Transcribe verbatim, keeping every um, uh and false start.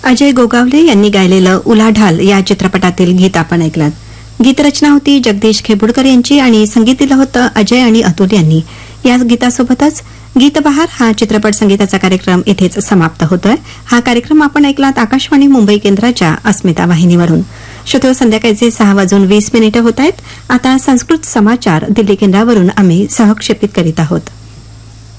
अजय गोगावले यांनी गायलेलं उलाढाल या चित्रपटातील गीत आपण ऐकलं। गीतरचना होती जगदीश खेबुडकर यांची आणि संगीत दिलं होतं अजय आणि अतुल यांनी। या गीतासोबतच गीतबहार हा चित्रपट संगीताचा कार्यक्रम इथेच समाप्त होतोय। हा कार्यक्रम आपण ऐकलात आकाशवाणी मुंबई केंद्राच्या अस्मिता वाहिनीवरून। श्रोते, संध्याकाळचे सहा वाजून वीस मिनिटं होत आहेत। आता संस्कृत समाचार दिल्ली केंद्रावरून आम्ही सहक्षेपित करीत आहोत।